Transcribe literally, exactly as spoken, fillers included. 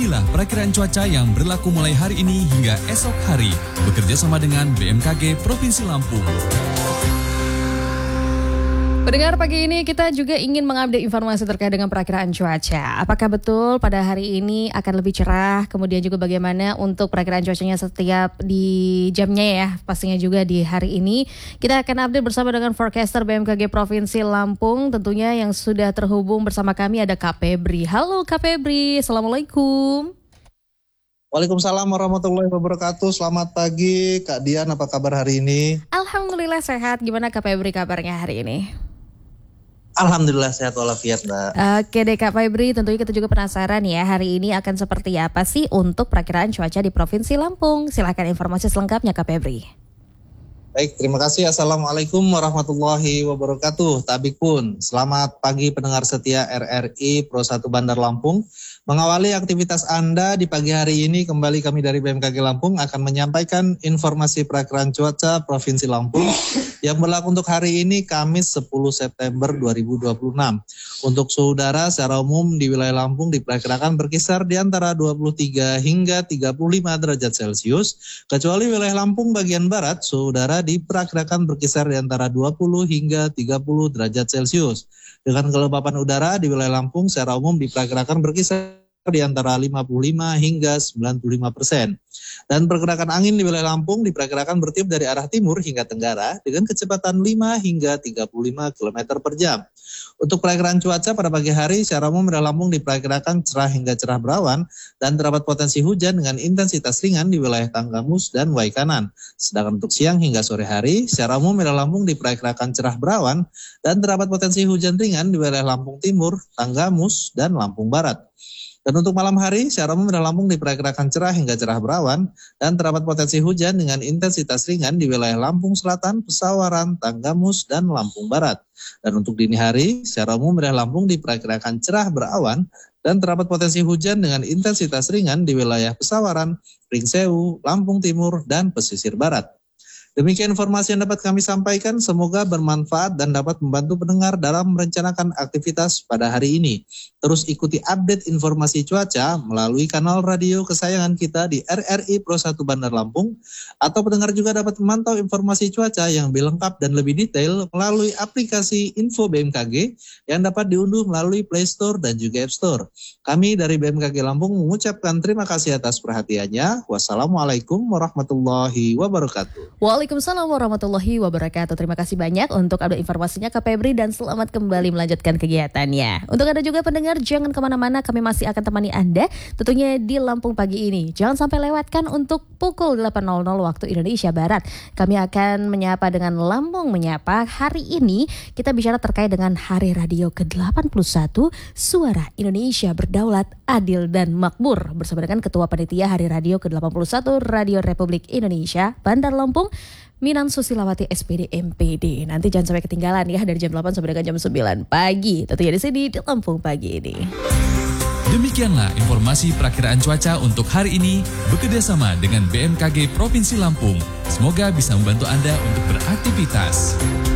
Inilah perakiraan cuaca yang berlaku mulai hari ini hingga esok hari. Bekerja sama dengan B M K G Provinsi Lampung. Pendengar, pagi ini kita juga ingin mengupdate informasi terkait dengan perakiraan cuaca. Apakah betul pada hari ini akan lebih cerah? Kemudian juga bagaimana untuk perakiraan cuacanya setiap di jamnya ya. Pastinya juga di hari ini kita akan update bersama dengan forecaster B M K G Provinsi Lampung. Tentunya yang sudah terhubung bersama kami ada Kak Febri. Halo Kak Febri, Assalamualaikum. Waalaikumsalam warahmatullahi wabarakatuh. Selamat pagi Kak Dian, apa kabar hari ini? Alhamdulillah sehat. Gimana Kak Febri kabarnya hari ini? Alhamdulillah sehat walafiat, Mbak. Oke deh Kak Febri, tentunya kita juga penasaran ya hari ini akan seperti apa sih untuk perakiraan cuaca di Provinsi Lampung. Silakan informasi selengkapnya Kak Febri. Baik, terima kasih. Assalamualaikum warahmatullahi wabarakatuh. Tabik pun, selamat pagi pendengar setia R R I Pro satu Bandar Lampung. Mengawali aktivitas Anda di pagi hari ini, kembali kami dari B M K G Lampung akan menyampaikan informasi perakiraan cuaca Provinsi Lampung yang berlaku untuk hari ini Kamis sepuluh September dua ribu dua puluh enam. Untuk suhu udara secara umum di wilayah Lampung diperkirakan berkisar di antara dua puluh tiga hingga tiga puluh lima derajat Celcius. Kecuali wilayah Lampung bagian barat, suhu udara diperkirakan berkisar di antara dua puluh hingga tiga puluh derajat Celcius. Dengan kelembapan udara di wilayah Lampung secara umum diperkirakan berkisar di antara lima puluh lima hingga sembilan puluh lima persen. Dan pergerakan angin di wilayah Lampung diperkirakan bertiup dari arah timur hingga tenggara dengan kecepatan lima hingga tiga puluh lima kilometer per jam. Untuk perakiraan cuaca pada pagi hari secara umum wilayah Lampung diperkirakan cerah hingga cerah berawan dan terdapat potensi hujan dengan intensitas ringan di wilayah Tanggamus dan Waikanan. Sedangkan untuk siang hingga sore hari secara umum wilayah Lampung diperkirakan cerah berawan dan terdapat potensi hujan ringan di wilayah Lampung Timur, Tanggamus, dan Lampung Barat. Dan untuk malam hari, secara umum wilayah Lampung diperkirakan cerah hingga cerah berawan dan terdapat potensi hujan dengan intensitas ringan di wilayah Lampung Selatan, Pesawaran, Tanggamus, dan Lampung Barat. Dan untuk dini hari, secara umum wilayah Lampung diperkirakan cerah berawan dan terdapat potensi hujan dengan intensitas ringan di wilayah Pesawaran, Pringsewu, Lampung Timur, dan Pesisir Barat. Demikian informasi yang dapat kami sampaikan, semoga bermanfaat dan dapat membantu pendengar dalam merencanakan aktivitas pada hari ini. Terus ikuti update informasi cuaca melalui kanal radio kesayangan kita di R R I Pro satu Bandar Lampung, atau pendengar juga dapat memantau informasi cuaca yang lebih lengkap dan lebih detail melalui aplikasi Info B M K G yang dapat diunduh melalui Play Store dan juga App Store. Kami dari B M K G Lampung mengucapkan terima kasih atas perhatiannya. Wassalamualaikum warahmatullahi wabarakatuh. Waalaikumsalam warahmatullahi wabarakatuh. Terima kasah banyak untuk update informasinya Kak Febri dan selamat kembali melanjutkan kegiatannya. Untuk Anda juga pendengar, jangan kemana-mana, kami masih akan temani Anda tentunya di Lampung pagi ini. Jangan sampai lewatkan untuk pukul delapan waktu Indonesia Barat. Kami akan menyapa dengan Lampung Menyapa. Hari ini kita bicara terkait dengan Hari Radio ke delapan puluh satu, Suara Indonesia Berdaulat, Adil dan Makmur, bersama dengan Ketua Panitia Hari Radio ke delapan puluh satu Radio Republik Indonesia Bandar Lampung, Minan Susilawati S P D M P D. Nanti jangan sampai ketinggalan ya, dari jam delapan sampai dengan jam sembilan pagi. Tentunya di sini di Lampung pagi ini. Demikianlah informasi perakiraan cuaca untuk hari ini bekerjasama dengan B M K G Provinsi Lampung. Semoga bisa membantu Anda untuk beraktivitas.